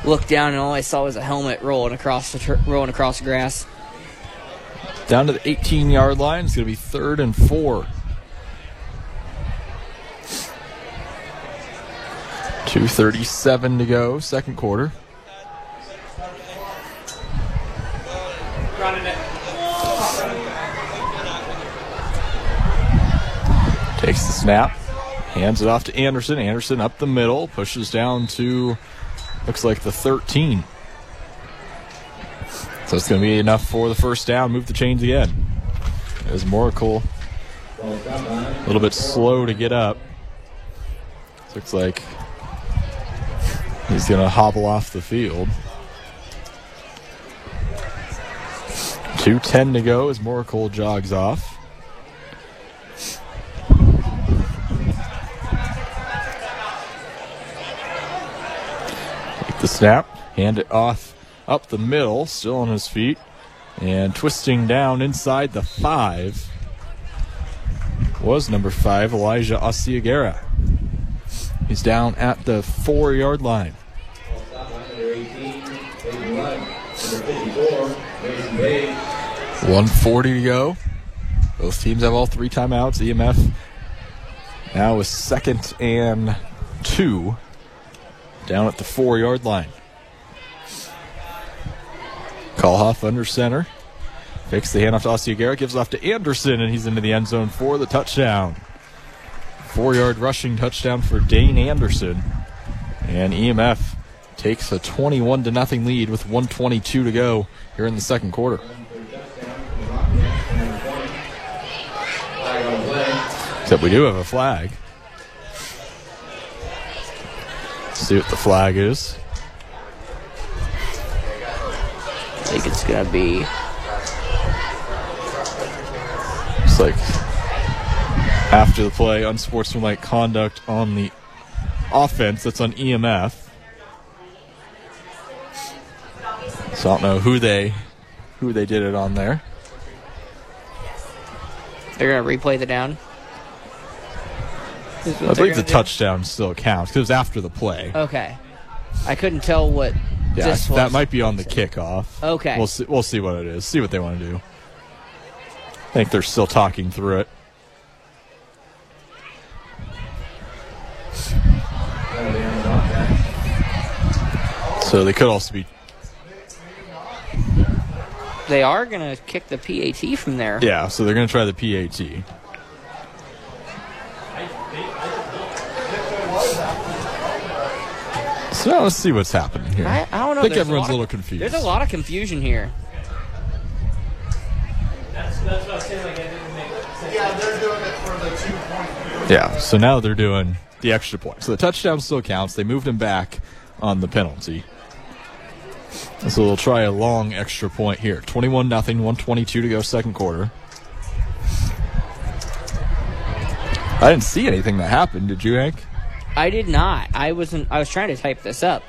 looked down and all I saw was a helmet rolling across the grass. Down to the 18-yard line. It's going to be 3rd and 4. 2:37 to go, second quarter. Takes the snap, hands it off to Anderson. Anderson up the middle, pushes down to, looks like the 13. So it's going to be enough for the first down. Move the chains again. As Moracle a little bit slow to get up. Looks like he's going to hobble off the field. 2:10 to go as Moracle jogs off. Take the snap, hand it off up the middle, still on his feet, and twisting down inside the 5 was number 5, Elijah Asiagera. He's down at the 4-yard line. 1:40 to go. Both teams have all 3 timeouts. EMF now is 2nd and 2 down at the 4-yard line. Kalhoff under center. Fakes the handoff to Asiagera, gives off to Anderson, and he's into the end zone for the touchdown. 4-yard rushing touchdown for Dane Anderson. And EMF takes a 21-0 lead with 1:22 to go here in the second quarter. Except we do have a flag. Let's see what the flag is. I think it's going to be... It's like after the play, unsportsmanlike conduct on the offense. That's on EMF. So I don't know who they did it on there. They're going to replay the down? I believe the touchdown still counts because it was after the play. Okay. I couldn't tell what this was. That might be on the kickoff. Okay. We'll see what it is. See what they want to do. I think they're still talking through it. So they could also be... They are going to kick the PAT from there. Yeah, so they're going to try the PAT. So now let's see what's happening here. I don't know. I think everyone's a little confused. There's a lot of confusion here. That's what I was saying. Like, I didn't make sense. Yeah, they're doing it for the 2-point. Yeah, so now they're doing the extra point. So the touchdown still counts. They moved him back on the penalty. So they'll try a long extra point here. 21-0, 1:22 to go, second quarter. I didn't see anything that happened. Did you, Hank? I did not. I was trying to type this up.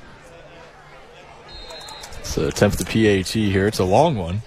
So attempt the PAT here. It's a long one.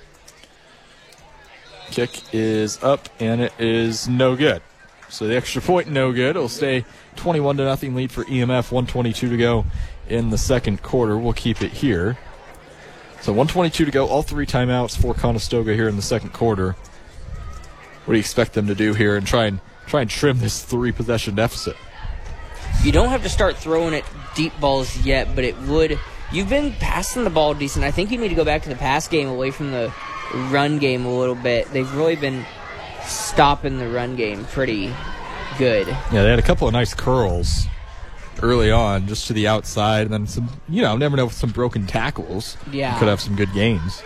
Kick is up, and it is no good. So the extra point, no good. It'll stay 21-0 lead for EMF. 1:22 to go in the second quarter. We'll keep it here. So 1:22 to go. All 3 timeouts for Conestoga here in the second quarter. What do you expect them to do here and try and trim this 3-possession deficit? You don't have to start throwing it deep balls yet, but it would. You've been passing the ball decent. I think you need to go back to the pass game away from the run game a little bit. They've really been stopping the run game pretty good. Yeah, they had a couple of nice curls early on, just to the outside, and then some, never know, with some broken tackles. Yeah. You could have some good gains.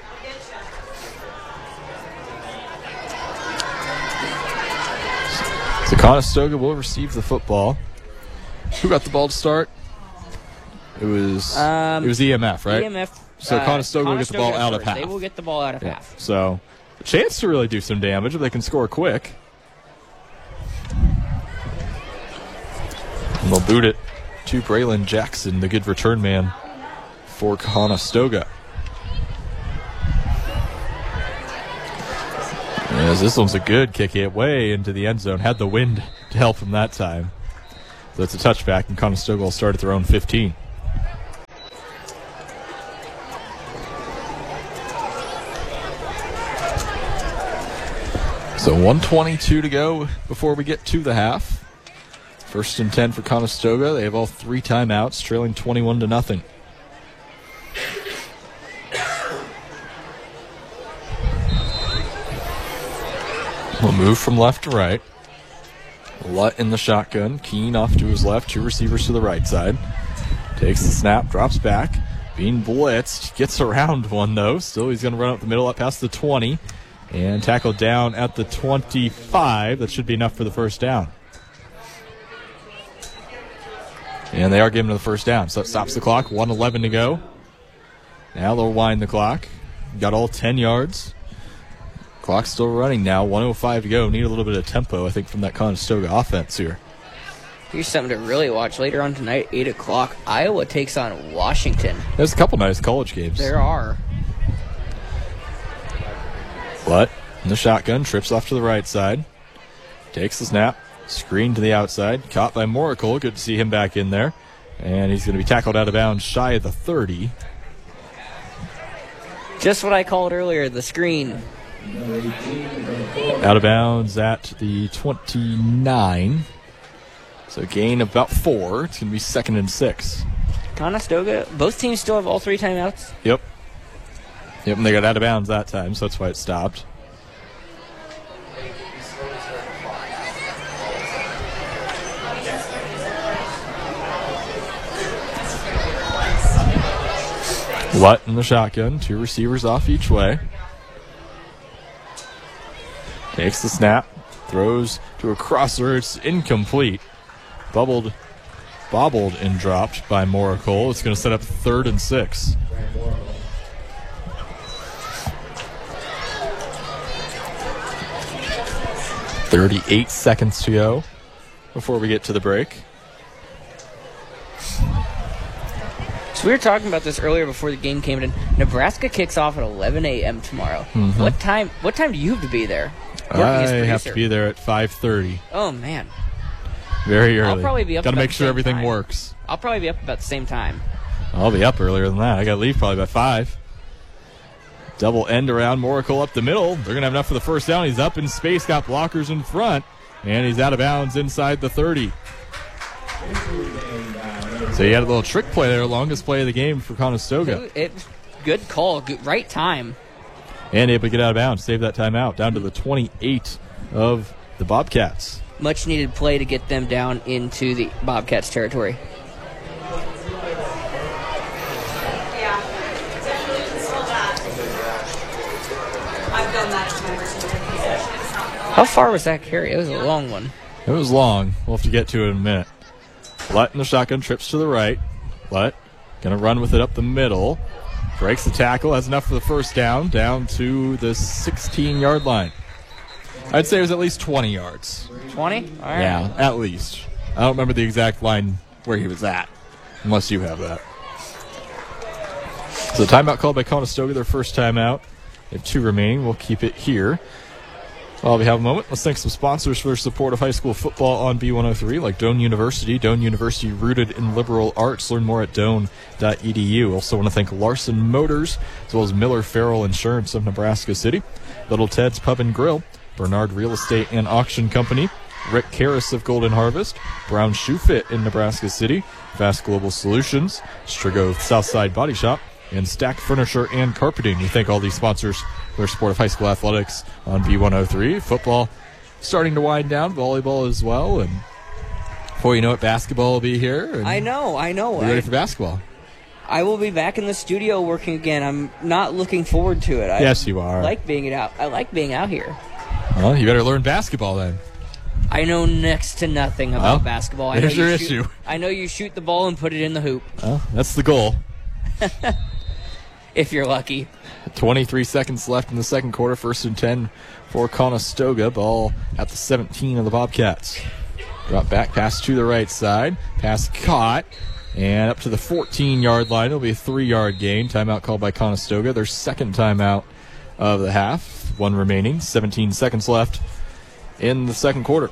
So Conestoga will receive the football. Who got the ball to start? It was EMF, right? EMF. So Conestoga will get the ball out of half. They will get the ball out of half. So a chance to really do some damage if they can score quick. And they'll boot it to Braylon Jackson, the good return man for Conestoga. As this one's a good kick hit way into the end zone. Had the wind to help him that time. So it's a touchback, and Conestoga will start at their own 15. So 1:22 to go before we get to the half. 1st and 10 for Conestoga. They have all 3 timeouts, trailing 21-0. We'll move from left to right. Lutt in the shotgun. Keene off to his left. 2 receivers to the right side. Takes the snap, drops back. Being blitzed. Gets around one, though. Still, he's going to run up the middle, up past the 20. And tackled down at the 25. That should be enough for the first down. And they are giving him the first down. So that stops the clock. 1:11 to go. Now they'll wind the clock. Got all 10 yards. Clock's still running now. 1:05 to go. Need a little bit of tempo, I think, from that Conestoga offense here. Here's something to really watch later on tonight, 8 o'clock. Iowa takes on Washington. There's a couple nice college games. There are. Lutt in the shotgun. Trips off to the right side. Takes the snap. Screen to the outside. Caught by Moracle. Good to see him back in there. And he's going to be tackled out of bounds shy of the 30. Just what I called earlier, the screen. Out of bounds at the 29. So gain of about 4. It's going to be 2nd and 6. Conestoga, both teams still have all 3 timeouts? Yep, and they got out of bounds that time, so that's why it stopped. Lutt in the shotgun, 2 receivers off each way. Takes the snap, throws to a crosser. It's incomplete. Bobbled and dropped by Moracle. It's going to set up 3rd and 6. .38 seconds to go before we get to the break. So we were talking about this earlier before the game came in. Nebraska kicks off at 11 a.m. tomorrow. Mm-hmm. What time do you have to be there? I have to be there at 5:30. Oh, man. Very early. I'll probably be up. Got to make sure everything time. works. I'll probably be up about the same time. I'll be up earlier than that. I got to leave probably by 5. Double end around. Moracle up the middle. They're going to have enough for the first down. He's up in space. Got blockers in front. And he's out of bounds inside the 30. So he had a little trick play there. Longest play of the game for Conestoga. Good call. Right time. And able to get out of bounds. Save that timeout. Down to the 28 of the Bobcats. Much needed play to get them down into the Bobcats territory. How far was that carry? It was a long one. It was long. We'll have to get to it in a minute. Lutt in the shotgun, trips to the right. Lutt going to run with it up the middle. Breaks the tackle, has enough for the first down to the 16-yard line. I'd say it was at least 20 yards. 20? All right. Yeah, at least. I don't remember the exact line where he was at, unless you have that. So the timeout called by Conestoga, their first timeout. They have 2 remaining. We'll keep it here. While we have a moment, let's thank some sponsors for their support of high school football on B103, like Doane University. Doane University, rooted in liberal arts. Learn more at doane.edu. Also want to thank Larson Motors, as well as Miller Farrell Insurance of Nebraska City, Little Ted's Pub and Grill, Bernard Real Estate and Auction Company, Rick Karras of Golden Harvest, Brown Shoe Fit in Nebraska City, Fast Global Solutions, Strigo Southside Body Shop, and Stack Furniture and Carpeting. We thank all these sponsors for their support of high school athletics on B103. Football starting to wind down, volleyball as well, and before you know it, basketball will be here. I know. We're ready for basketball. I will be back in the studio working again. I'm not looking forward to it. Yes, you are. I like being out here. Well, you better learn basketball then. I know next to nothing about basketball. There's your issue. I know you shoot the ball and put it in the hoop. Well, that's the goal. If you're lucky. 23 seconds left in the second quarter. 1st and 10 for Conestoga. Ball at the 17 of the Bobcats. Drop back pass to the right side. Pass caught. And up to the 14-yard line. It'll be a 3-yard gain. Timeout called by Conestoga. Their second timeout of the half. 1 remaining. 17 seconds left in the second quarter.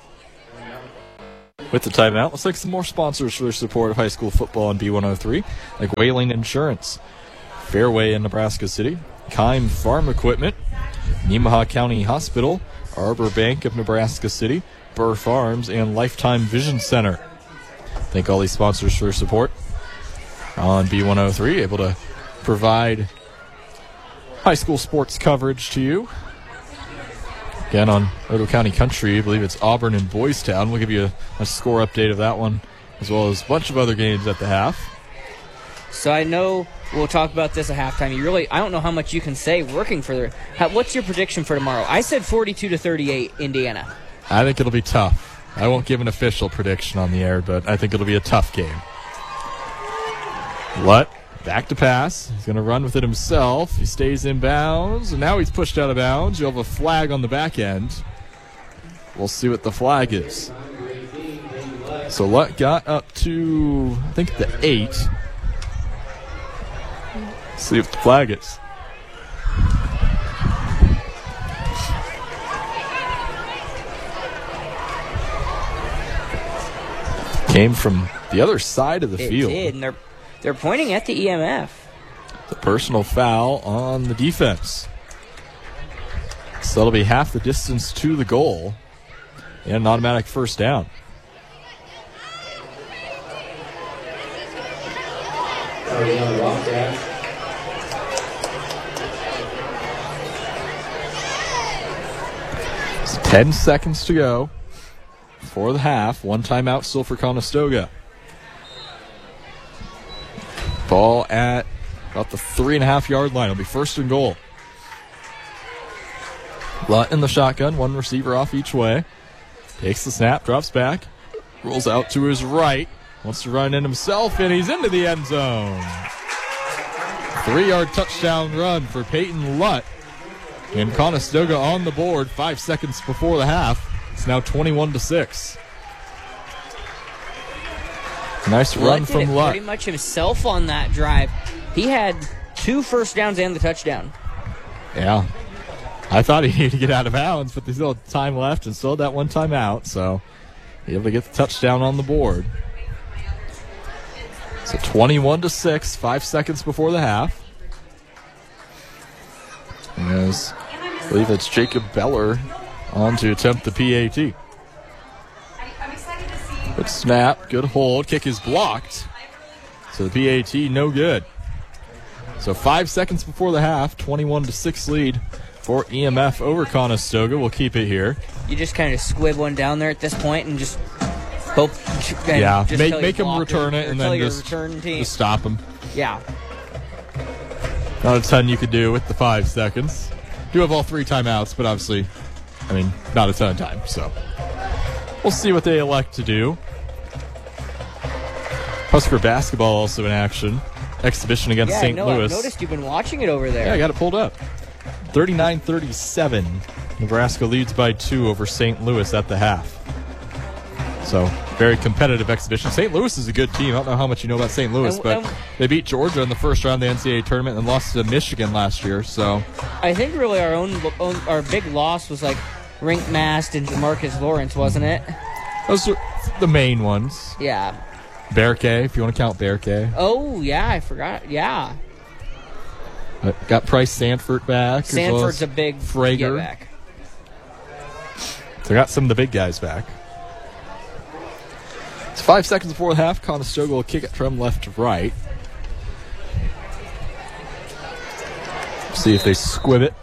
With the timeout, let's take some more sponsors for their support of high school football on B103, like Whaling Insurance, Fairway in Nebraska City, Keim Farm Equipment, Nemaha County Hospital, Arbor Bank of Nebraska City, Burr Farms, and Lifetime Vision Center. Thank all these sponsors for their support on B103, able to provide high school sports coverage to you. Again, on Otoe County Country, I believe it's Auburn and Boys Town. We'll give you a score update of that one, as well as a bunch of other games at the half. So I know we'll talk about this at halftime. I don't know how much you can say working for what's your prediction for tomorrow? I said 42-38 Indiana. I think it'll be tough. I won't give an official prediction on the air, but I think it'll be a tough game. Lutt, back to pass. He's going to run with it himself. He stays in bounds, and now he's pushed out of bounds. You'll have a flag on the back end. We'll see what the flag is. So Lutt got up to, I think, the 8. See if the flag is. Came from the other side of the field. It did, and they're pointing at the EMF. The personal foul on the defense. So that'll be half the distance to the goal and an automatic first down. It's 10 seconds to go for the half. One timeout still for Conestoga. Ball at about the 3.5-yard line. It'll be first and goal. Lutt in the shotgun, one receiver off each way. Takes the snap, drops back, rolls out to his right. Wants to run in himself, and he's into the end zone. 3-yard touchdown run for Peyton Lutt. And Conestoga on the board 5 seconds before the half. It's now 21-6. Nice run from Lutt. Pretty much himself on that drive. He had 2 first downs and the touchdown. Yeah. I thought he needed to get out of bounds, but there's still time left and still had that one timeout, so able to get the touchdown on the board. So 21-6, 5 seconds before the half. As I believe it's Jacob Beller on to attempt the PAT. Good snap, good hold, kick is blocked. So the PAT no good. So 5 seconds before the half, 21-6 lead for EMF over Conestoga. We'll keep it here. You just kind of squib one down there at this point and just hope. Yeah, just make him return it and then just stop him. Yeah. Not a ton you could do with the 5 seconds. Do have all 3 timeouts, but obviously, not a ton of time. So we'll see what they elect to do. Husker basketball also in action. Exhibition against St. Louis. I noticed you've been watching it over there. Yeah, I got it pulled up. 39-37. Nebraska leads by 2 over St. Louis at the half. So, very competitive exhibition. St. Louis is a good team. I don't know how much you know about St. Louis, but they beat Georgia in the first round of the NCAA tournament and lost to Michigan last year. So, I think really our big loss was like Rink Mast and Marcus Lawrence, wasn't it? Those are the main ones. Yeah. Bear K, if you want to count Bear K. Oh, yeah, I forgot. Yeah. Got Price Sanford back. Sanford's a big Frager back. So got some of the big guys back. It's 5 seconds before the half. Conestoga will kick it from left to right. See if they squib it.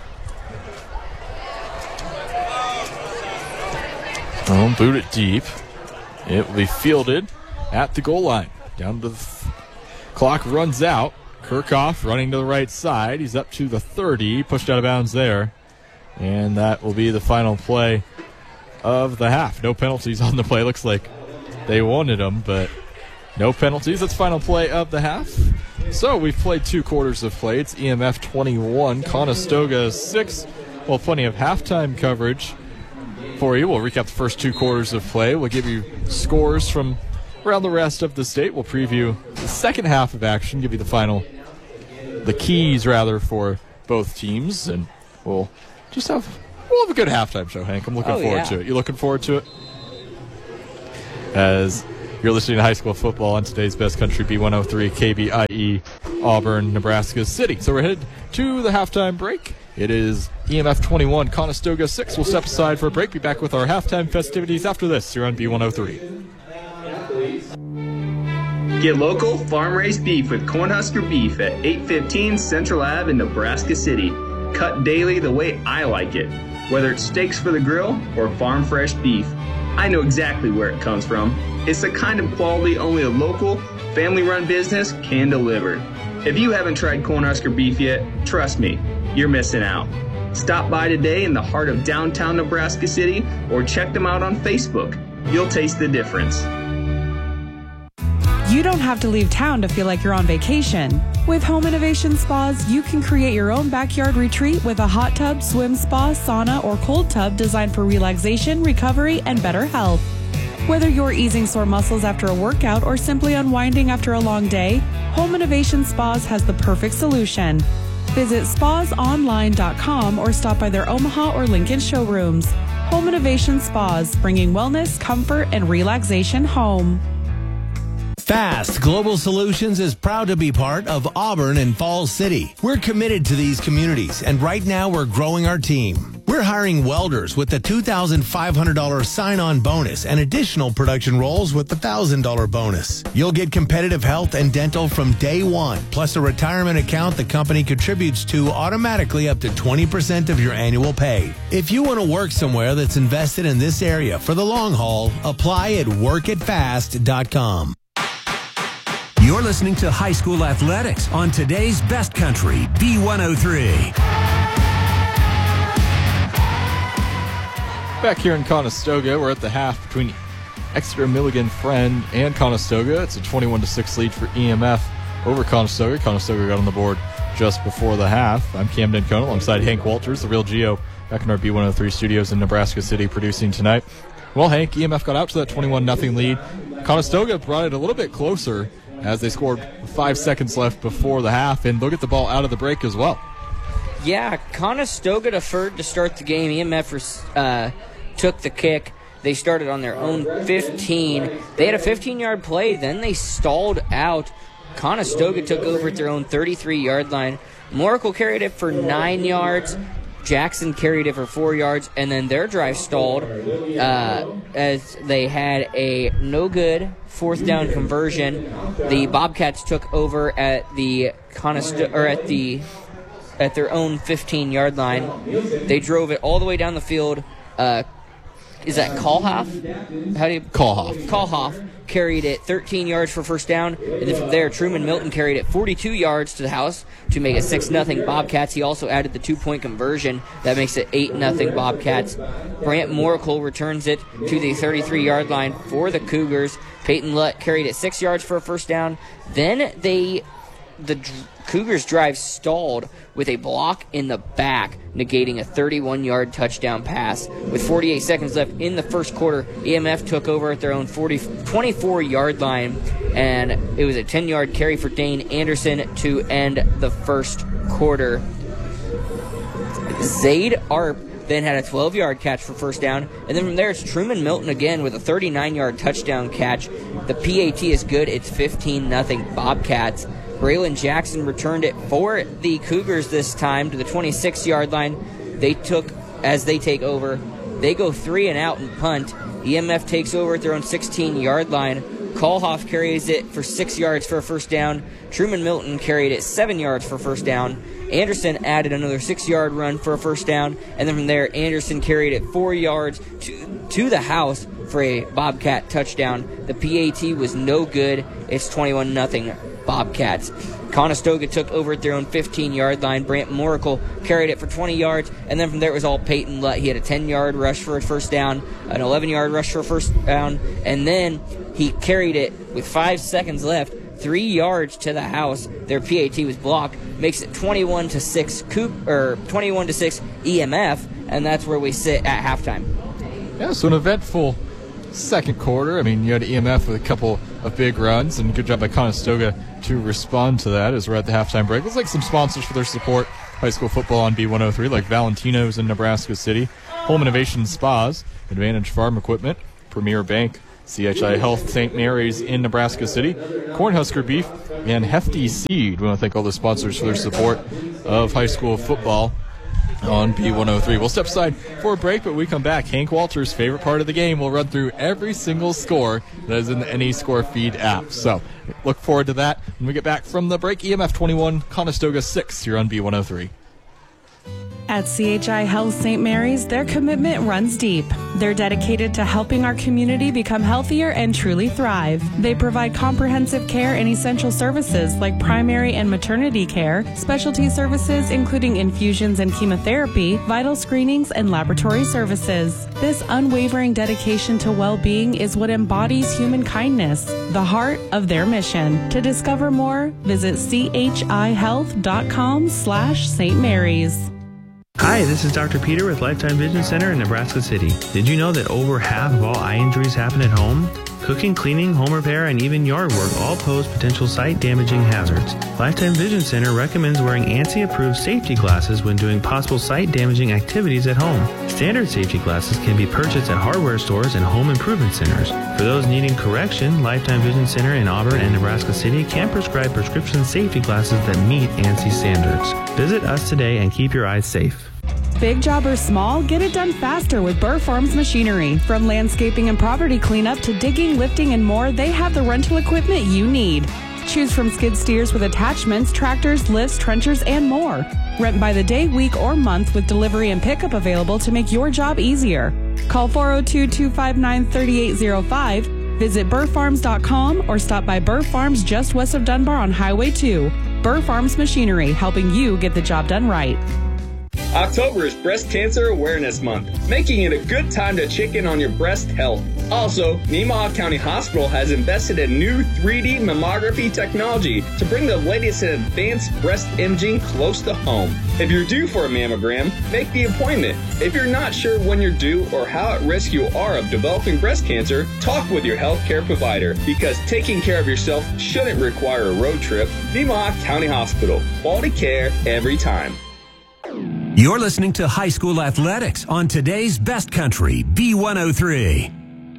Boot it deep. It will be fielded at the goal line. Down to the clock runs out. Kirchhoff running to the right side. He's up to the 30. Pushed out of bounds there. And that will be the final play of the half. No penalties on the play. Looks like they wanted them, but no penalties. That's final play of the half. So we've played 2 quarters of play. It's EMF 21, Conestoga 6. Well, plenty of halftime coverage for you. We'll recap the first 2 quarters of play. We'll give you scores from around the rest of the state. We'll preview the second half of action, give you the keys for both teams, and we'll have a good halftime show, Hank. I'm looking forward to it. You looking forward to it? As you're listening to high school football on today's Best Country B103 KBIE Auburn, Nebraska City. So we're headed to the halftime break. It is EMF 21, Conestoga 6. We'll step aside for a break. Be back with our halftime festivities after this here on B103. Get local, farm-raised beef with Cornhusker Beef at 815 Central Ave in Nebraska City. Cut daily the way I like it. Whether it's steaks for the grill or farm-fresh beef, I know exactly where it comes from. It's the kind of quality only a local, family-run business can deliver. If you haven't tried Cornhusker Beef yet, trust me, you're missing out. Stop by today in the heart of downtown Nebraska City or check them out on Facebook. You'll taste the difference. You don't have to leave town to feel like you're on vacation. With Home Innovation Spas, you can create your own backyard retreat with a hot tub, swim spa, sauna, or cold tub designed for relaxation, recovery, and better health. Whether you're easing sore muscles after a workout or simply unwinding after a long day, Home Innovation Spas has the perfect solution. Visit spasonline.com or stop by their Omaha or Lincoln showrooms. Home Innovation Spas, bringing wellness, comfort, and relaxation home. Fast Global Solutions is proud to be part of Auburn and Falls City. We're committed to these communities, and right now we're growing our team. We're hiring welders with the $2,500 sign-on bonus and additional production roles with the $1,000 bonus. You'll get competitive health and dental from day one, plus a retirement account the company contributes to automatically up to 20% of your annual pay. If you want to work somewhere that's invested in this area for the long haul, apply at workitfast.com. You're listening to High School Athletics on today's Best Country, B103. Back here in Conestoga, we're at the half between Exeter Milligan Friend and Conestoga. It's a 21-6 lead for EMF over Conestoga. Conestoga got on the board just before the half. I'm Camden Cohn alongside Hank Walters, the Real Geo, back in our B103 studios in Nebraska City producing tonight. Well, Hank, EMF got out to that 21-0 lead. Conestoga brought it a little bit closer as they scored 5 seconds left before the half, and they'll get the ball out of the break as well. Yeah, Conestoga deferred to start the game. EMF took the kick. They started on their own 15. They had a 15-yard play. Then they stalled out. Conestoga took over at their own 33-yard line. Moracle carried it for 9 yards. Jackson carried it for 4 yards, and then their drive stalled as they had a no-good fourth down conversion. The Bobcats took over at the at their own 15-yard line. They drove it all the way down the field. Is that Kalhoff? How do you Kalhoff? Kalhoff carried it 13 yards for first down, and then from there, Truman Milton carried it 42 yards to the house to make it 6-0 Bobcats. He also added the 2-point conversion. That makes it 8-0 Bobcats. Brant Moracle returns it to the 33-yard line for the Cougars. Peyton Lutt carried it 6 yards for a first down. Then the Cougars' drive stalled with a block in the back, negating a 31-yard touchdown pass. With 48 seconds left in the first quarter, EMF took over at their own 24-yard line, and it was a 10-yard carry for Dane Anderson to end the first quarter. Zaid Arp then had a 12-yard catch for first down, and then from there it's Truman Milton again with a 39-yard touchdown catch. The PAT is good. It's 15-0 Bobcats. Braylon Jackson returned it for the Cougars this time to the 26-yard line. They take over. They go 3 and out and punt. EMF takes over at their own 16-yard line. Kalhoff carries it for 6 yards for a first down. Truman Milton carried it 7 yards for first down. Anderson added another 6-yard run for a first down. And then from there, Anderson carried it 4 yards to the house for a Bobcat touchdown. The PAT was no good. It's 21-0 Bobcats. Conestoga took over at their own 15-yard line. Brant Moracle carried it for 20 yards, and then from there it was all Peyton Lutt. He had a 10-yard rush for a first down, an 11-yard rush for a first down, and then he carried it with 5 seconds left, 3 yards to the house. Their PAT was blocked, makes it 21-6 EMF, and that's where we sit at halftime. Yeah, so an eventful second quarter. I mean, you had EMF with a couple of big runs, and good job by Conestoga to respond to that as we're at the halftime break. Let's like some sponsors for their support. High school football on B103, like Valentino's in Nebraska City, Home Innovation Spas, Advantage Farm Equipment, Premier Bank, CHI Health St. Mary's in Nebraska City, Cornhusker Beef, and Hefty Seed. We want to thank all the sponsors for their support of high school football on B103. We'll step aside for a break, but when we come back, Hank Walters' favorite part of the game, will run through every single score that is in the NE Score Feed app. So look forward to that when we get back from the break. EMF 21, Conestoga 6 here on B103. At CHI Health St. Mary's, their commitment runs deep. They're dedicated to helping our community become healthier and truly thrive. They provide comprehensive care and essential services like primary and maternity care, specialty services including infusions and chemotherapy, vital screenings, and laboratory services. This unwavering dedication to well-being is what embodies human kindness, the heart of their mission. To discover more, visit chihealth.com/St. Mary's. Hi, this is Dr. Peter with Lifetime Vision Center in Nebraska City. Did you know that over half of all eye injuries happen at home? Cooking, cleaning, home repair, and even yard work all pose potential sight-damaging hazards. Lifetime Vision Center recommends wearing ANSI-approved safety glasses when doing possible sight-damaging activities at home. Standard safety glasses can be purchased at hardware stores and home improvement centers. For those needing correction, Lifetime Vision Center in Auburn and Nebraska City can prescribe prescription safety glasses that meet ANSI standards. Visit us today and keep your eyes safe. Big job or small, get it done faster with Burr Farms Machinery. From landscaping and property cleanup to digging, lifting, and more, they have the rental equipment you need. Choose from skid steers with attachments, tractors, lifts, trenchers, and more. Rent by the day, week, or month with delivery and pickup available to make your job easier. Call 402-259-3805, visit burrfarms.com, or stop by Burr Farms just west of Dunbar on Highway 2. Burr Farms Machinery, helping you get the job done right. October is Breast Cancer Awareness Month, making it a good time to check in on your breast health. Also, Nemaha County Hospital has invested in new 3D mammography technology to bring the latest in advanced breast imaging close to home. If you're due for a mammogram, make the appointment. If you're not sure when you're due or how at risk you are of developing breast cancer, talk with your healthcare provider, because taking care of yourself shouldn't require a road trip. Nemaha County Hospital. Quality care every time. You're listening to High School Athletics on today's Best Country, B103.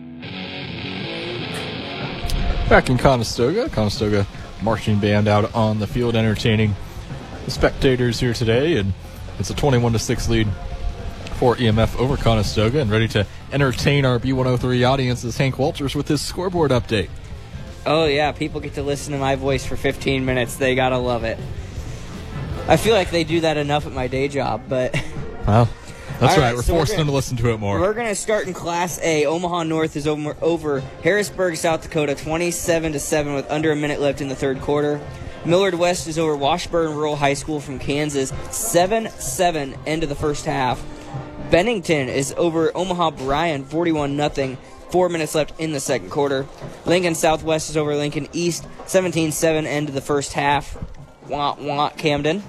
Back in Conestoga, Conestoga marching band out on the field entertaining the spectators here today, and it's a 21-6 lead for EMF over Conestoga, and ready to entertain our B103 audience is Hank Walters with his scoreboard update. Oh yeah, people get to listen to my voice for 15 minutes. They gotta love it. I feel like they do that enough at my day job, but... Well, that's right. We're so forcing them to listen to it more. We're going to start in Class A. Omaha North is over Harrisburg, South Dakota, 27-7 with under a minute left in the third quarter. Millard West is over Washburn Rural High School from Kansas, 7-7 end of the first half. Bennington is over Omaha Bryan, 41-0. 4 minutes left in the second quarter. Lincoln Southwest is over Lincoln East, 17-7 end of the first half. Wah, Camden.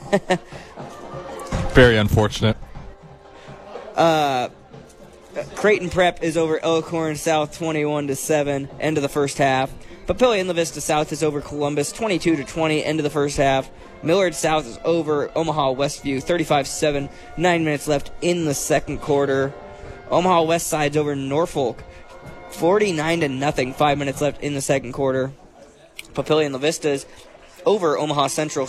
Very unfortunate. Creighton Prep is over Elkhorn South, 21-7, end of the first half. Papillion La Vista South is over Columbus, 22-20, end of the first half. Millard South is over Omaha Westview, 35-7, 9 minutes left in the second quarter. Omaha West Side's over Norfolk, 49-0, 5 minutes left in the second quarter. Papillion La Vista's over Omaha Central,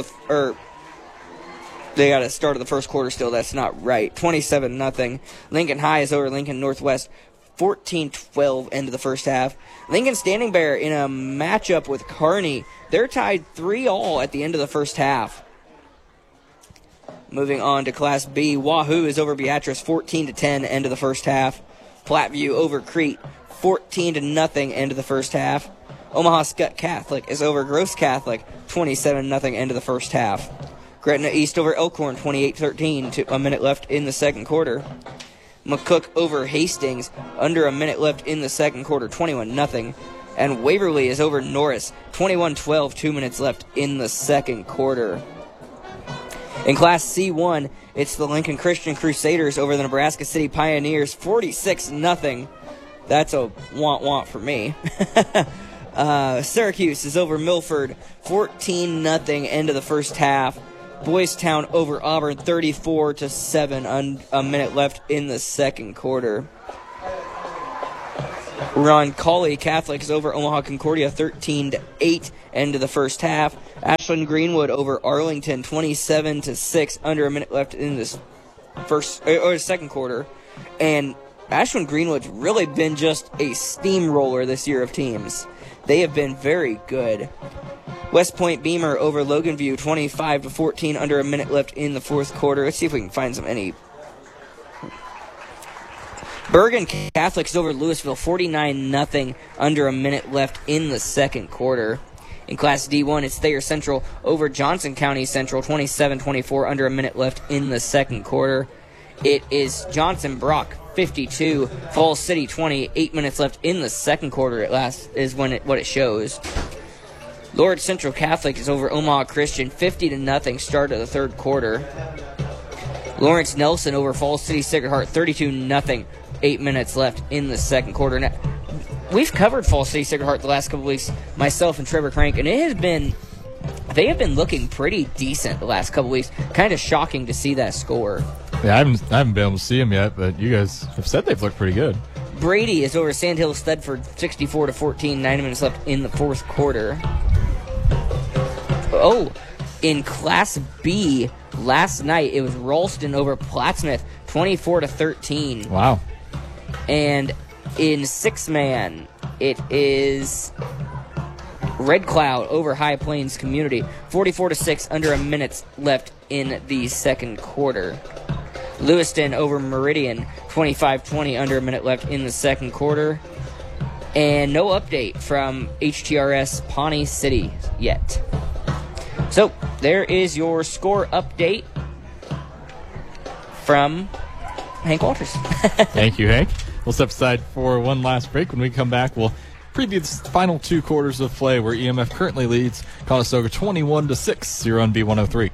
they got a start of the first quarter still. That's not right. 27-0. Lincoln High is over Lincoln Northwest, 14-12 end of the first half. Lincoln Standing Bear in a matchup with Kearney. They're tied 3-3 at the end of the first half. Moving on to Class B, Wahoo is over Beatrice, 14-10 end of the first half. Platteview over Crete, 14-0 end of the first half. Omaha Skutt Catholic is over Gross Catholic, 27-0 end of the first half. Gretna East over Elkhorn, 28-13, a minute left in the second quarter. McCook over Hastings, under a minute left in the second quarter, 21-0. And Waverly is over Norris, 21-12, 2 minutes left in the second quarter. In Class C1, it's the Lincoln Christian Crusaders over the Nebraska City Pioneers, 46-0. That's a want for me. Syracuse is over Milford, 14-0, end of the first half. Boys Town over Auburn, 34-7, a minute left in the second quarter. Roncalli Catholic is over Omaha Concordia 13-8 end of the first half. Ashland Greenwood over Arlington 27-6 under a minute left in this second quarter. And Ashland Greenwood's really been just a steamroller this year of teams. They have been very good. West Point Beamer over Logan View 25-14 under a minute left in the fourth quarter. Let's see if we can find any. Bergen Catholic is over Louisville 49-0 under a minute left in the second quarter. In Class D1, it's Thayer Central over Johnson County Central 27-24 under a minute left in the second quarter. It is Johnson Brock 52, Falls City 20, 8 minutes left in the second quarter. At last is what it shows. Lord Central Catholic is over Omaha Christian 50-0 start of the third quarter. Lawrence Nelson over Falls City Sacred Heart 32-0, 8 minutes left in the second quarter. Now, we've covered Falls City Sacred Heart the last couple weeks, myself and Trevor Crank, and they have been looking pretty decent the last couple weeks. Kind of shocking to see that score. Yeah, I haven't been able to see them yet, but you guys have said they've looked pretty good. Brady is over Sandhill Stedford 64-14, 9 minutes left in the fourth quarter. Oh, in Class B last night, it was Ralston over Plattsmouth 24-13. Wow. And in 6-man, it is Red Cloud over High Plains Community 44-6 under a minute left in the second quarter. Lewiston over Meridian 25-20 under a minute left in the second quarter. And no update from HTRS Pawnee City yet. So, there is your score update from Hank Walters. Thank you, Hank. We'll step aside for one last break. When we come back, we'll preview the final two quarters of play where EMF currently leads Conestoga 21-6 here on B103.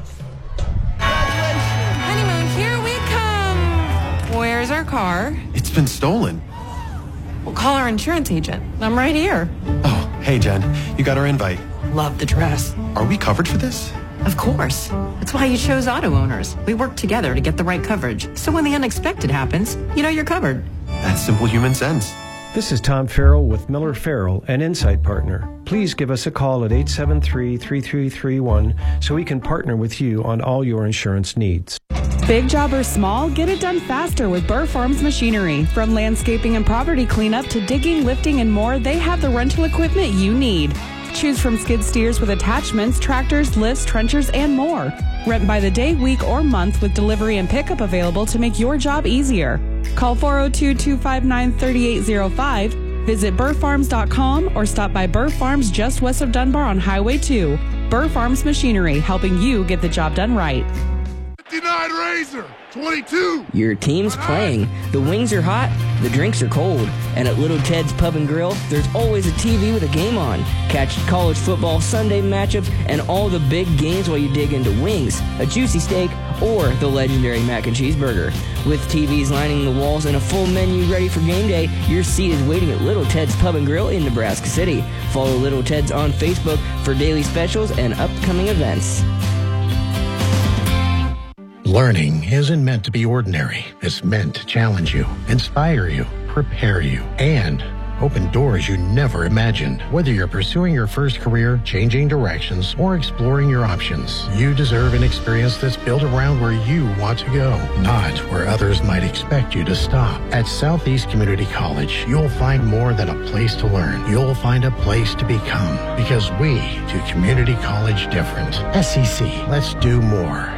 Honeymoon, here we come. Where's our car? It's been stolen. We'll call our insurance agent. I'm right here. Oh, hey, Jen. You got our invite. Love the dress. Are we covered for this? Of course. That's why you chose Auto Owners. We work together to get the right coverage. So when the unexpected happens, you know you're covered. That's simple human sense. This is Tom Farrell with Miller Farrell, an Insight partner. Please give us a call at 873-3331 so we can partner with you on all your insurance needs. Big job or small, get it done faster with Burr Farms Machinery. From landscaping and property cleanup to digging, lifting, and more, they have the rental equipment you need. Choose from skid steers with attachments, tractors, lifts, trenchers, and more. Rent by the day, week, or month with delivery and pickup available to make your job easier. Call 402-259-3805, visit burrfarms.com, or stop by Burr Farms just west of Dunbar on Highway 2. Burr Farms Machinery, helping you get the job done right. 59 Razor, 22. Your team's playing. The wings are hot, the drinks are cold. And at Little Ted's Pub and Grill, there's always a TV with a game on. Catch college football, Sunday matchups, and all the big games while you dig into wings, a juicy steak, or the legendary mac and cheese burger. With TVs lining the walls and a full menu ready for game day, your seat is waiting at Little Ted's Pub and Grill in Nebraska City. Follow Little Ted's on Facebook for daily specials and upcoming events. Learning isn't meant to be ordinary. It's meant to challenge you, inspire you, prepare you, and open doors you never imagined. Whether you're pursuing your first career, changing directions, or exploring your options, you deserve an experience that's built around where you want to go, not where others might expect you to stop. At Southeast Community College, you'll find more than a place to learn. You'll find a place to become, because we do community college different. SEC, let's do more.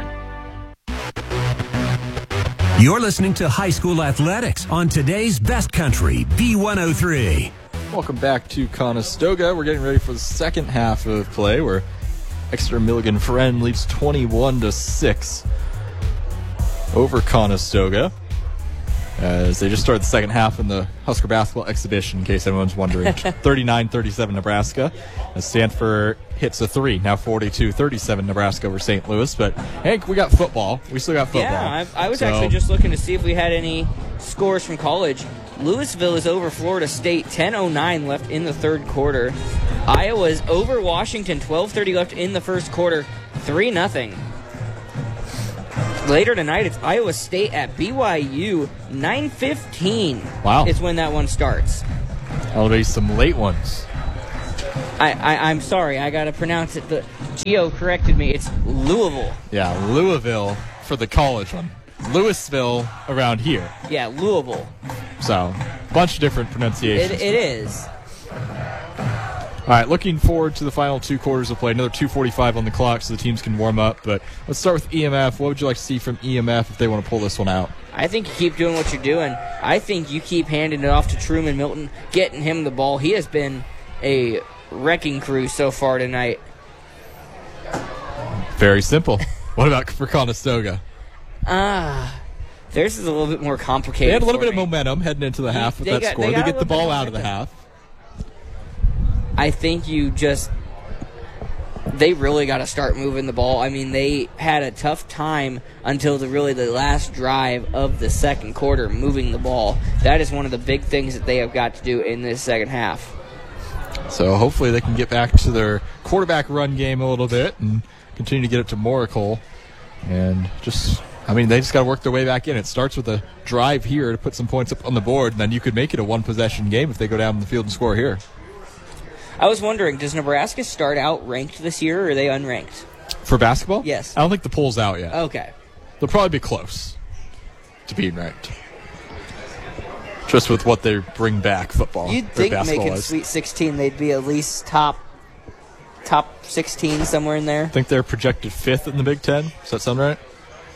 You're listening to High School Athletics on today's Best Country, B103. Welcome back to Conestoga. We're getting ready for the second half of play where Exeter Milligan Friend leads 21-6 over Conestoga. As they just started the second half in the Husker basketball exhibition, in case anyone's wondering. 39-37 Nebraska. As Stanford hits a three. Now 42-37 Nebraska over St. Louis. But, Hank, we got football. We still got football. Yeah, I was actually just looking to see if we had any scores from college. Louisville is over Florida State. 10:09 left in the third quarter. Iowa is over Washington. 12:30 left in the first quarter. 3-0. Later tonight, it's Iowa State at BYU. 9:15 Wow. is when that one starts. That'll be some late ones. I'm sorry, I gotta pronounce it. The Geo corrected me. It's Louisville. Yeah, Louisville for the college one. Louisville around here. Yeah, Louisville. So, bunch of different pronunciations. It is. All right, looking forward to the final 2 quarters of play. Another 2:45 on the clock so the teams can warm up. But let's start with EMF. What would you like to see from EMF if they want to pull this one out? I think you keep doing what you're doing. I think you keep handing it off to Truman Milton, getting him the ball. He has been a wrecking crew so far tonight. Very simple. What about for Conestoga? Theirs is a little bit more complicated. They had a little bit of momentum heading into the half with that score. They get the ball out of the half. I think they really got to start moving the ball. I mean, they had a tough time until the last drive of the second quarter moving the ball. That is one of the big things that they have got to do in this second half. So hopefully they can get back to their quarterback run game a little bit and continue to get it to Moracle. And they just got to work their way back in. It starts with a drive here to put some points up on the board, and then you could make it a one-possession game if they go down the field and score here. I was wondering, does Nebraska start out ranked this year, or are they unranked? For basketball? Yes. I don't think the poll's out yet. Okay. They'll probably be close to being ranked. Just with what they bring back football. You'd think making Sweet 16, they'd be at least top 16 somewhere in there. I think they're projected 5th in the Big Ten. Does that sound right?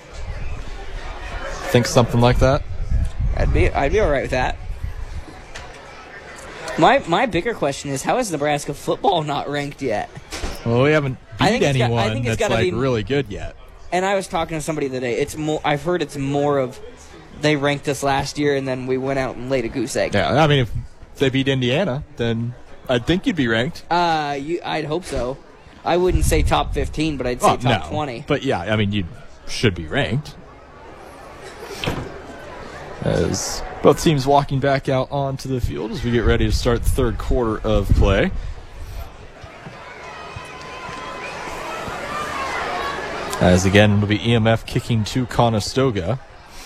Think something like that? I'd be all right with that. My bigger question is, how is Nebraska football not ranked yet? Well, we haven't beat anyone that's be really good yet. And I was talking to somebody today. I've heard it's more of they ranked us last year and then we went out and laid a goose egg. Yeah, I mean, if they beat Indiana, then I'd think you'd be ranked. I'd hope so. I wouldn't say top 15, but I'd say top 20. But yeah, I mean, you should be ranked. As both teams walking back out onto the field as we get ready to start the third quarter of play. As again, it'll be EMF kicking to Conestoga.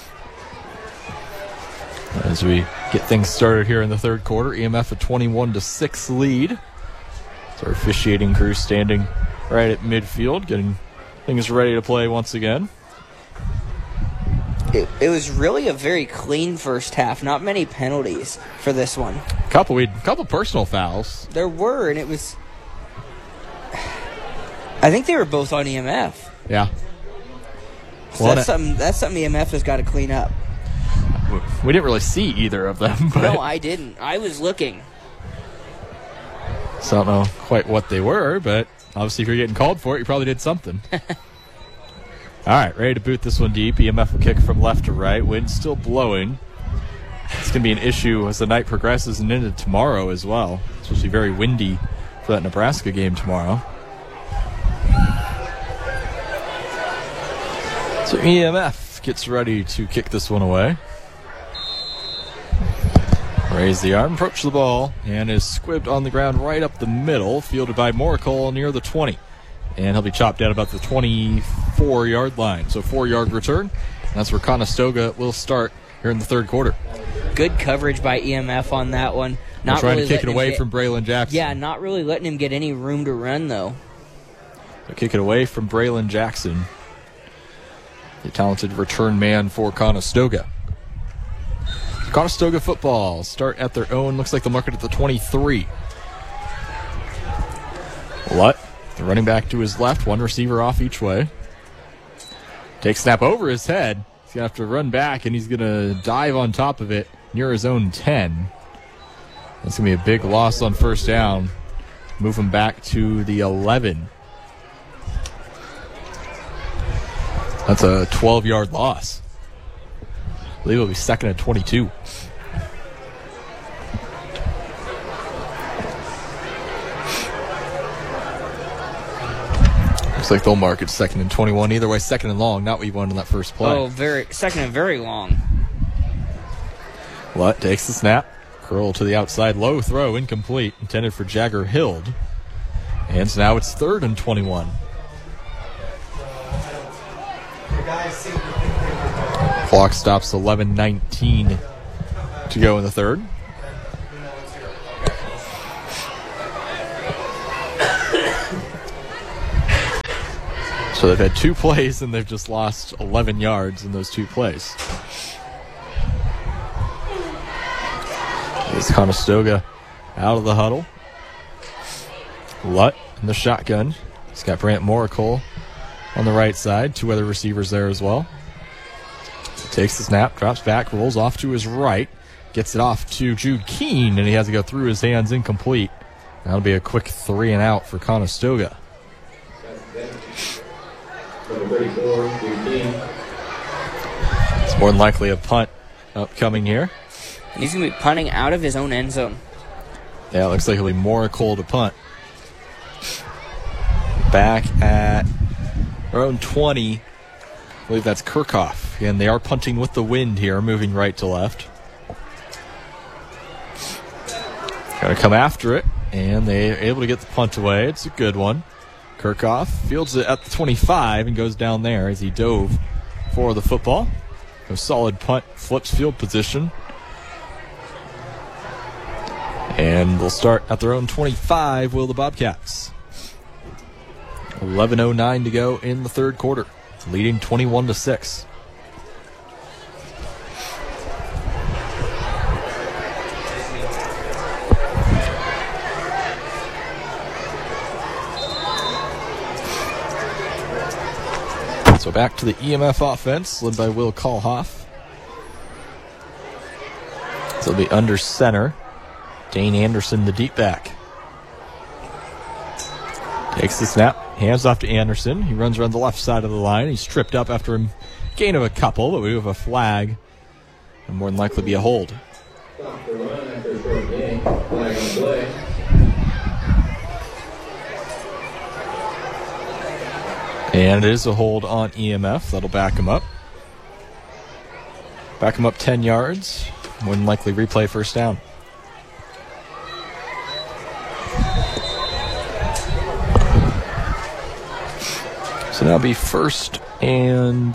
As we get things started here in the third quarter, EMF a 21-6 lead. So our officiating crew standing right at midfield, getting things ready to play once again. It was really a very clean first half. Not many penalties for this one. Couple personal fouls. There were, and it was... I think they were both on EMF. Yeah. So that's something EMF has got to clean up. We didn't really see either of them. But no, I didn't. I was looking. So I don't know quite what they were, but obviously if you're getting called for it, you probably did something. All right, ready to boot this one deep. EMF will kick from left to right. Wind still blowing. It's going to be an issue as the night progresses and into tomorrow as well. It's supposed to be very windy for that Nebraska game tomorrow. So EMF gets ready to kick this one away. Raise the arm, approach the ball, and is squibbed on the ground right up the middle, fielded by Moracle near the 20. And he'll be chopped down about the 24-yard line. So 4-yard return. That's where Conestoga will start here in the third quarter. Good coverage by EMF on that one. Not trying to kick it away from Braylon Jackson. Yeah, not really letting him get any room to run, though. They'll kick it away from Braylon Jackson, the talented return man for Conestoga. Conestoga football start at their own. Looks like they'll mark it at the 23. Lutt, the running back to his left, one receiver off each way. Takes snap over his head. He's going to have to run back, and he's going to dive on top of it near his own 10. That's going to be a big loss on first down. Move him back to the 11. That's a 12-yard loss. I believe it'll be second at 22. Looks like they'll mark it second and 21. Either way, second and long, not what you wanted in that first play. Oh, second and very long. Lutt takes the snap. Curl to the outside. Low throw, incomplete. Intended for Jagger Hild. And so now it's third and 21. Clock stops 11:19 to go in the third. So they've had 2 plays, and they've just lost 11 yards in those 2 plays. Here's Conestoga out of the huddle. Lutt in the shotgun. He's got Brant Morricoll on the right side. 2 other receivers there as well. Takes the snap, drops back, rolls off to his right. Gets it off to Jude Keene, and he has to go through his hands, incomplete. That'll be a quick 3 and out for Conestoga. It's more than likely a punt upcoming here. He's going to be punting out of his own end zone. Yeah, it looks like it'll be Morricoll to punt. Back at our own 20. I believe that's Kirchhoff. And they are punting with the wind here, moving right to left. Got to come after it, and they're able to get the punt away. It's a good one. Kirchhoff fields it at the 25 and goes down there as he dove for the football. A solid punt, flips field position. And they'll start at their own 25, will the Bobcats. 11:09 to go in the third quarter, leading 21-6. So back to the EMF offense, led by Will Kalhoff. So they'll be under center. Dane Anderson, the deep back. Takes the snap, hands off to Anderson. He runs around the left side of the line. He's tripped up after a gain of a couple, but we have a flag. And more than likely be a hold. And it is a hold on EMF. That'll back him up. Back him up 10 yards. More than likely replay first down. So that'll be first and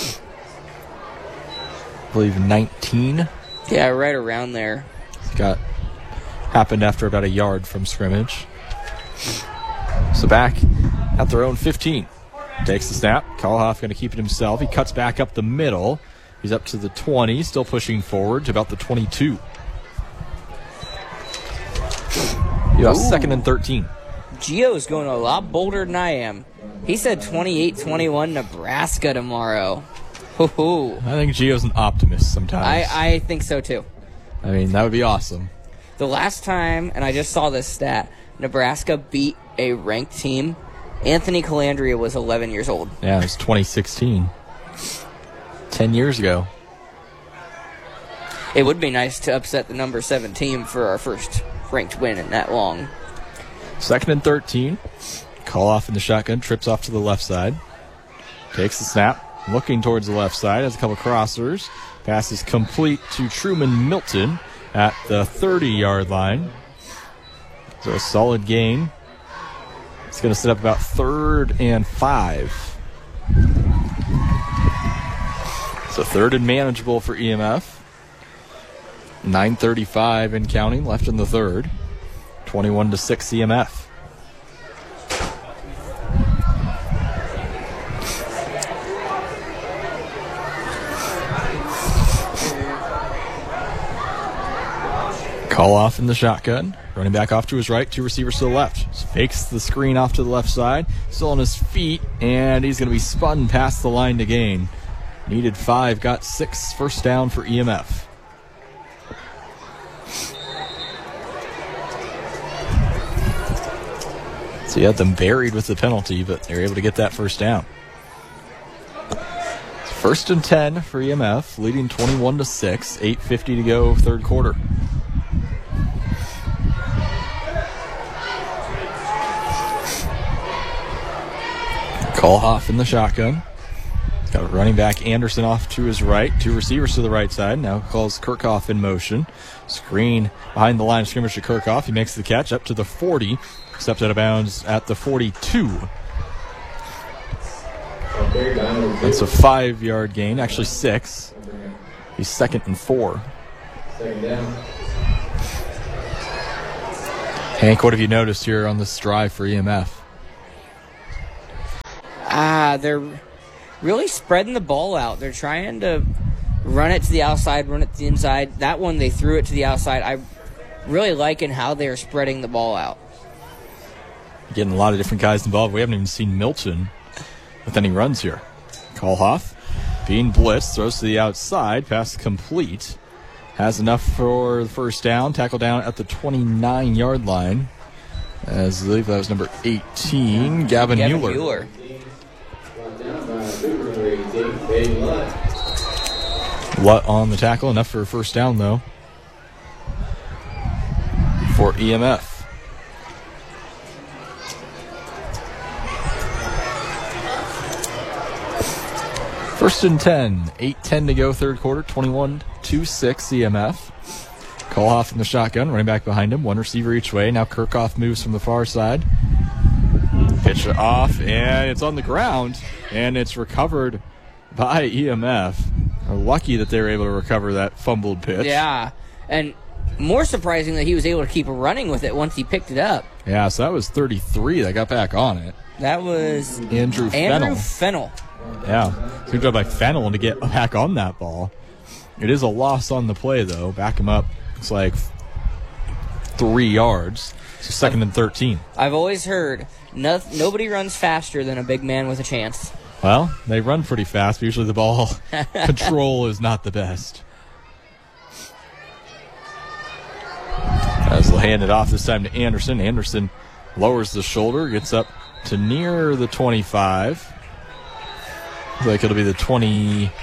I believe 19. Yeah, right around there. Happened after about a yard from scrimmage. So back at their own 15. Takes the snap. Kalhoff going to keep it himself. He cuts back up the middle. He's up to the 20, still pushing forward to about the 22. Second and 13. Gio's going a lot bolder than I am. He said 28-21 Nebraska tomorrow. Hoo-hoo. I think Gio's an optimist sometimes. I think so too. I mean, that would be awesome. The last time, and I just saw this stat, Nebraska beat a ranked team, Anthony Calandria was 11 years old. Yeah, it was 2016. 10 years ago. It would be nice to upset the number 7 team for our first ranked win in that long. Second and 13. Kalhoff in the shotgun, trips off to the left side. Takes the snap, looking towards the left side, has a couple crossers. Pass is complete to Truman Milton at the 30-yard line. So a solid gain. It's going to set up about 3rd and 5. So 3rd and manageable for EMF. 9:35 and counting left in the third. 21-6 EMF. Kalhoff in the shotgun. Running back off to his right, 2 receivers to the left. Fakes the screen off to the left side. Still on his feet, and he's going to be spun past the line to gain. Needed 5, got 6. First down for EMF. So you had them buried with the penalty, but they're able to get that first down. It's 1st and 10 for EMF, leading 21-6. 8:50 to go, third quarter. Kalhoff in the shotgun. He's got a running back Anderson off to his right. 2 receivers to the right side. Now calls Kirchhoff in motion. Screen behind the line of scrimmage to Kirchhoff. He makes the catch up to the 40. Steps out of bounds at the 42. That's a 5-yard gain, actually 6. He's 2nd and 4. Hank, what have you noticed here on this drive for EMF? They're really spreading the ball out. They're trying to run it to the outside, run it to the inside. That one, they threw it to the outside. I really liking how they're spreading the ball out. Getting a lot of different guys involved. We haven't even seen Milton with any runs here. Kohlhoff being blitzed, throws to the outside, pass complete. Has enough for the first down. Tackle down at the 29-yard line. As I believe that was number 18, Gavin Mueller. Lutt on the tackle, enough for a first down though for EMF. First and 10, 8:10 to go, third quarter, 21-6 EMF. Kohlhoff in the shotgun, running back behind him, one receiver each way. Now Kirchhoff moves from the far side. Pitch it off, and it's on the ground, and it's recovered by EMF. They're lucky that they were able to recover that fumbled pitch. Yeah, and more surprising that he was able to keep running with it once he picked it up. Yeah, so that was 33 that got back on it. That was Andrew Fennell. Yeah, good job by Fennell to get back on that ball. It is a loss on the play, though. Back him up. It's like 3 yards. So second and 13. I've always heard nobody runs faster than a big man with a chance. Well, they run pretty fast, but usually the ball control is not the best. As they'll hand it off this time to Anderson. Anderson lowers the shoulder, gets up to near the 25. Looks like it'll be the 23.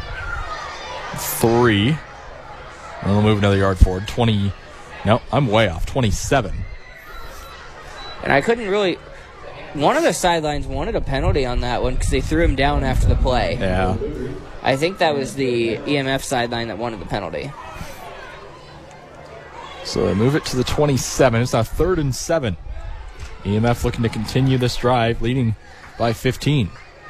And we'll move another yard forward. 20. No, I'm way off. 27. And I couldn't really. One of the sidelines wanted a penalty on that one because they threw him down after the play. Yeah. I think that was the EMF sideline that wanted the penalty. So they move it to the 27. It's now 3rd and 7. EMF looking to continue this drive, leading by 15.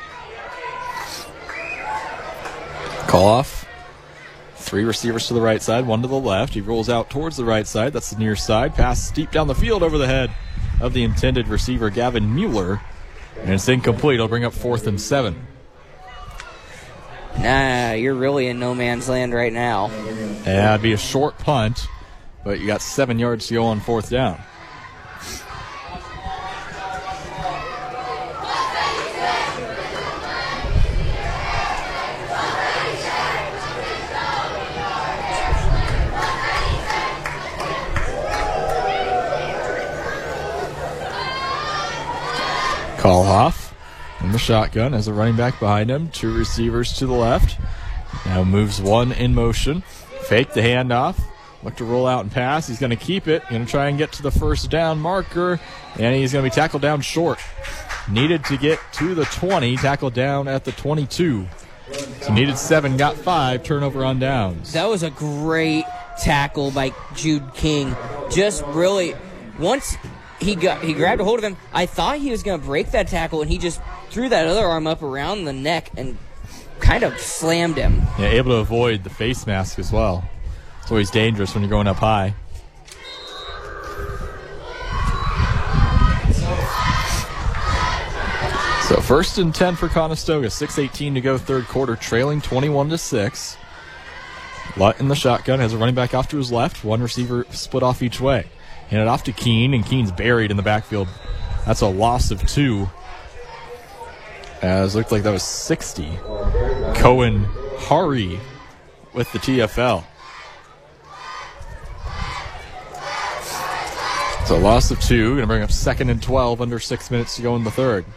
Kohlhoff. 3 receivers to the right side, 1 to the left. He rolls out towards the right side. That's the near side. Pass deep down the field over the head of the intended receiver, Gavin Mueller. And it's incomplete. It'll bring up 4th and 7. Nah, you're really in no man's land right now. Yeah, it'd be a short punt, but you got 7 yards to go on 4th down. Kohlhoff in the shotgun as a running back behind him. 2 receivers to the left. Now moves 1 in motion. Fake the handoff. Look to roll out and pass. He's going to keep it. Going to try and get to the first down marker. And he's going to be tackled down short. Needed to get to the 20. Tackled down at the 22. So needed 7, got 5. Turnover on downs. That was a great tackle by Jude King. Just really, once he grabbed a hold of him, I thought he was going to break that tackle, and he just threw that other arm up around the neck and kind of slammed him. Yeah, able to avoid the face mask as well. It's always dangerous when you're going up high. So 1st and 10 for Conestoga. 6:18 to go, third quarter, trailing 21-6. Lutt in the shotgun has a running back off to his left. 1 receiver split off each way. Hand it off to Keene, and Keene's buried in the backfield. That's a loss of 2. As it looked like that was 60. Cohen Hari with the TFL. So a loss of 2. Going to bring up 2nd and 12, under 6 minutes to go in the third.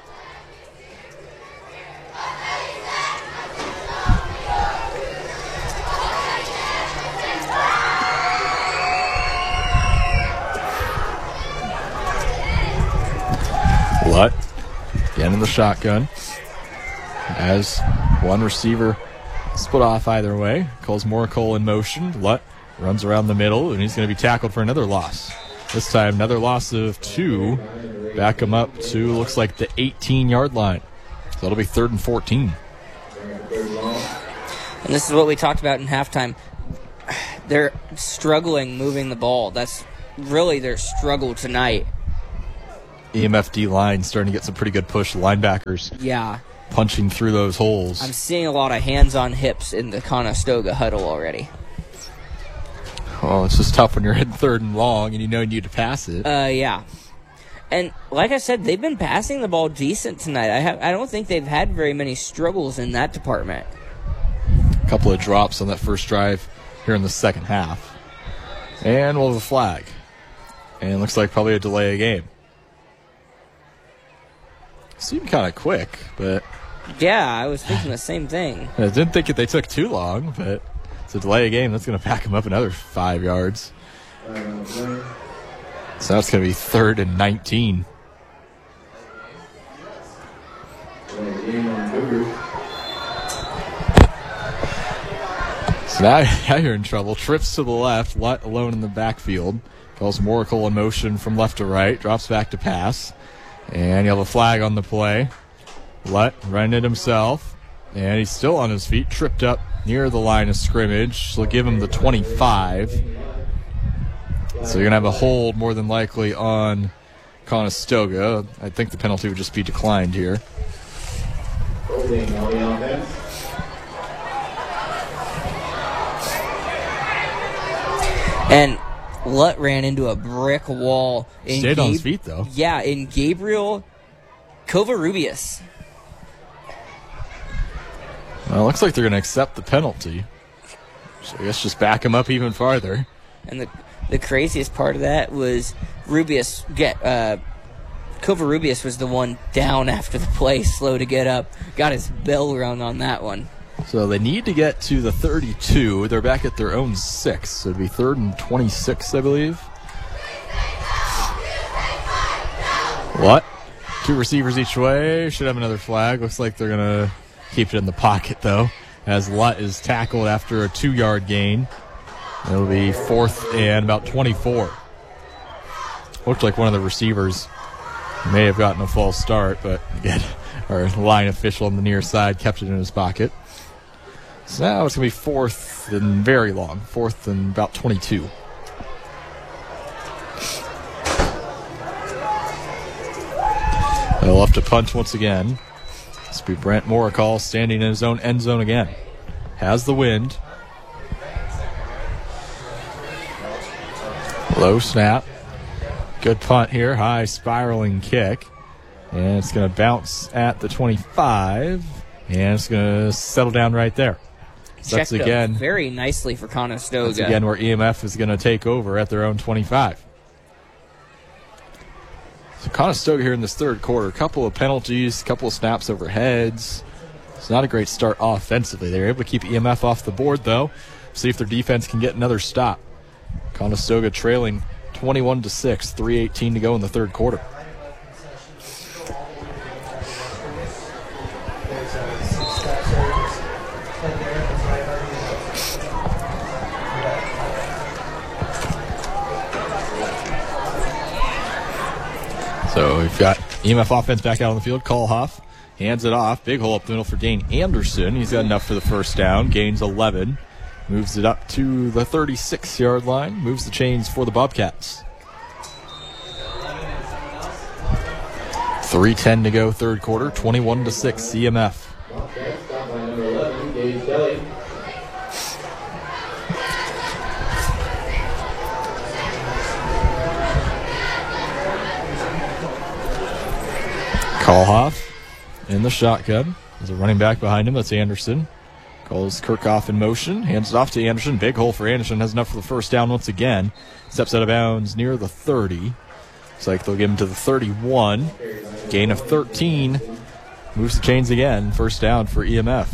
Lutt again in the shotgun as 1 receiver split off either way. Calls Morcole in motion. Lutt runs around the middle, and he's going to be tackled for another loss. This time another loss of 2. Back him up to, looks like, the 18-yard line. So that'll be 3rd and 14. And this is what we talked about in halftime. They're struggling moving the ball. That's really their struggle tonight. EMF D line starting to get some pretty good push. Linebackers Yeah. punching through those holes. I'm seeing a lot of hands on hips in the Conestoga huddle already. Oh, it's just tough when you're hitting 3rd and long and you know you need to pass it. Yeah. And like I said, they've been passing the ball decent tonight. I don't think they've had very many struggles in that department. A couple of drops on that first drive here in the second half. And we'll have a flag. And looks like probably a delay of game. Seemed kind of quick, but... Yeah, I was thinking the same thing. I didn't think they took too long, but it's a delay of game. That's going to pack them up another 5 yards. So that's going to be 3rd and 19. So now you're in trouble. Trips to the left, Lutt alone in the backfield. Calls Moracle in motion from left to right. Drops back to pass. And you have a flag on the play. Lutt running it himself. And he's still on his feet. Tripped up near the line of scrimmage. So give him the 25. So you're going to have a hold more than likely on Conestoga. I think the penalty would just be declined here. And Lutt ran into a brick wall. Stayed on his feet, though. Yeah, in Gabriel Covarrubias. Well, it looks like they're going to accept the penalty. So I guess just back him up even farther. And the craziest part of that was Covarrubias was the one down after the play, slow to get up. Got his bell rung on that one. So they need to get to the 32. They're back at their own 6. So it'd be 3rd and 26, I believe. What? 2 receivers each way. Should have another flag. Looks like they're going to keep it in the pocket, though, as Lutt is tackled after a 2-yard gain. It'll be 4th and about 24. Looked like one of the receivers may have gotten a false start, but again, our line official on the near side kept it in his pocket. So now it's going to be 4th and very long. 4th and about 22. They'll have to punt once again. This will be Brent Morakall standing in his own end zone again. Has the wind. Low snap. Good punt here. High spiraling kick. And it's going to bounce at the 25. And it's going to settle down right there. So that's again very nicely for Conestoga. That's again where EMF is going to take over at their own 25. So Conestoga here in this 3rd quarter. A couple of penalties, a couple of snaps over heads. It's not a great start offensively. They're able to keep EMF off the board, though. See if their defense can get another stop. Conestoga trailing 21-6, 3:18 to go in the 3rd quarter. So we've got EMF offense back out on the field. Kohlhoff hands it off. Big hole up the middle for Dane Anderson. He's got enough for the first down. Gains 11. Moves it up to the 36-yard line. Moves the chains for the Bobcats. 3:10 to go, 3rd quarter. 21-6, EMF. Kohlhoff in the shotgun. There's a running back behind him. That's Anderson. Calls Kirchhoff in motion. Hands it off to Anderson. Big hole for Anderson. Has enough for the first down once again. Steps out of bounds near the 30. Looks like they'll give him to the 31. Gain of 13. Moves the chains again. First down for EMF.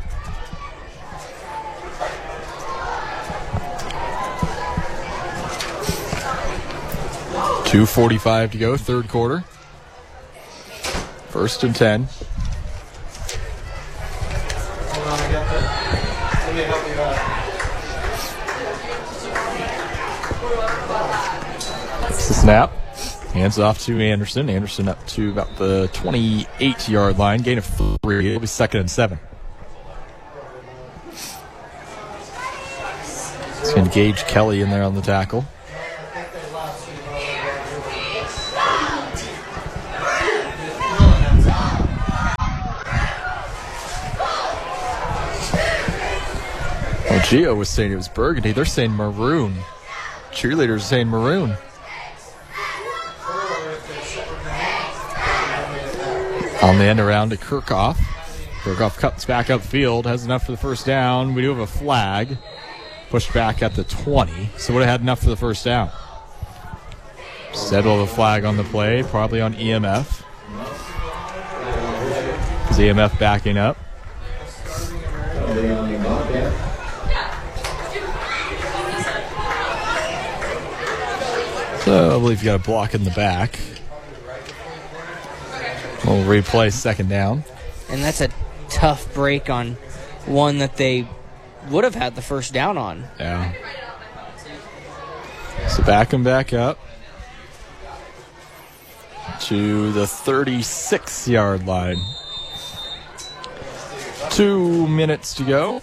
.245 to go, 3rd quarter. 1st and 10. Let me help you out. It's the snap. Hands off to Anderson. Anderson up to about the 28-yard line. Gain of 3. It'll be 2nd and 7. It's going to engage Kelly in there on the tackle. Gio was saying it was burgundy. They're saying maroon. Cheerleaders are saying maroon. On the end around to Kirchhoff. Kirchhoff cuts back upfield, has enough for the first down. We do have a flag. Pushed back at the 20, so would have had enough for the first down. Settle the flag on the play, probably on EMF. Is EMF backing up? So I believe you got a block in the back. We'll replay second down. And that's a tough break on one that they would have had the first down on. Yeah. So back and back up to the 36-yard line. 2 minutes to go.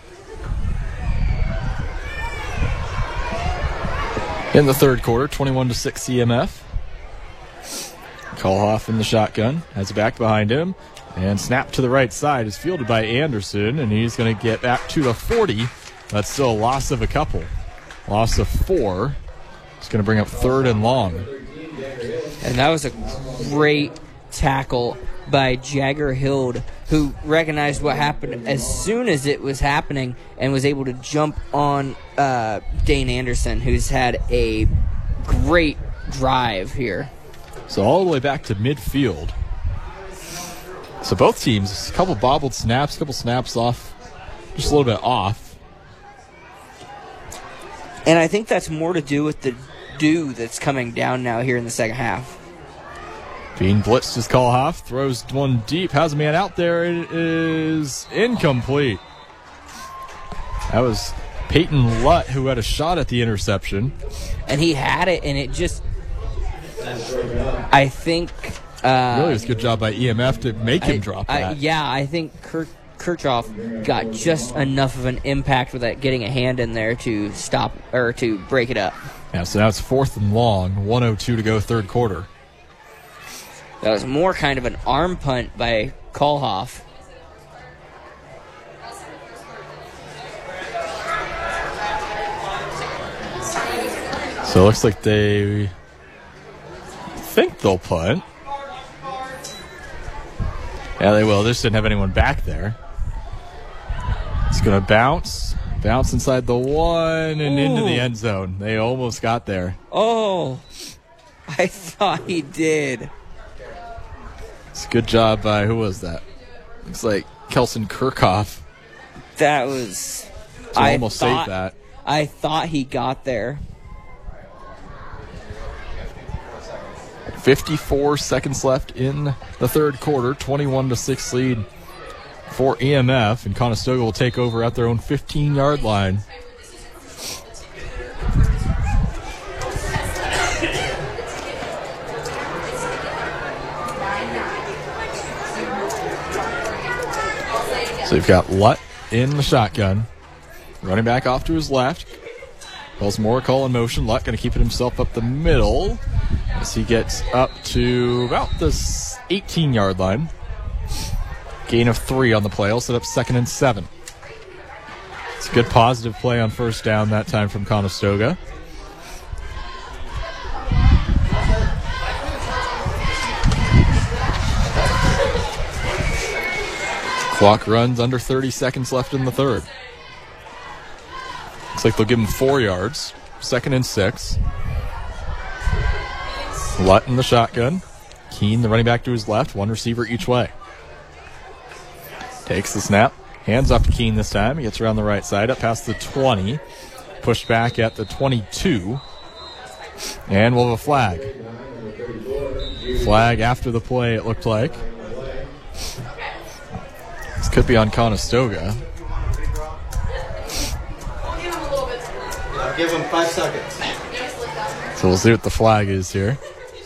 In the third quarter, 21-6 EMF. Kohlhoff in the shotgun, has it back behind him, and snap to the right side is fielded by Anderson, and he's going to get back to the 40. That's still a loss of a couple. Loss of 4. It's going to bring up third and long. And that was a great tackle by Jagger Hild, who recognized what happened as soon as it was happening and was able to jump on Dane Anderson, who's had a great drive here. So all the way back to midfield. So both teams, a couple bobbled snaps, a couple snaps off, just a little bit off. And I think that's more to do with the dew that's coming down now here in the second half. Being blitzed is Kohlhoff, throws one deep, has a man out there. It is incomplete. That was Peyton Lutt who had a shot at the interception. And he had it, and it just, I think... really was a good job by EMF to make him drop that. I think Kirchhoff got just enough of an impact with that, getting a hand in there to stop, or to break it up. Yeah, so now it's fourth and long, 1:02 to go, third quarter. That was more kind of an arm punt by Kohlhoff. So it looks like they think they'll punt. Yeah, they will. They just didn't have anyone back there. It's going to bounce inside the 1 and into the end zone. They almost got there. Oh, I thought he did. It's a good job by, who was that? Looks like Kelson Kirchhoff. That was... I almost saved that. I thought he got there. 54 seconds left in the third quarter. 21-6 lead for EMF, and Conestoga will take over at their own 15-yard line. So you've got Lutt in the shotgun. Running back off to his left. Calls Morrical in motion. Lutt going to keep it himself up the middle as he gets up to about the 18-yard line. Gain of 3 on the play. He'll set up 2nd and 7. It's a good positive play on first down that time from Conestoga. Clock runs, under 30 seconds left in the third. Looks like they'll give him 4 yards. 2nd and 6. Lutt in the shotgun. Keene, the running back, to his left. One receiver each way. Takes the snap. Hands off to Keene this time. He gets around the right side, up past the 20. Pushed back at the 22. And we'll have a flag. Flag after the play, it looked like. This could be on Conestoga. I'll give him 5 seconds. So we'll see what the flag is here.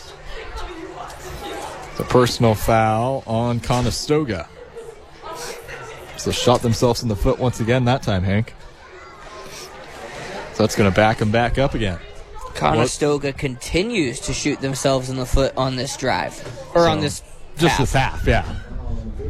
It's a personal foul on Conestoga. So shot themselves in the foot once again that time, Hank. So that's going to back them back up again. Conestoga continues to shoot themselves in the foot on this drive. Or on this just half. this half, yeah.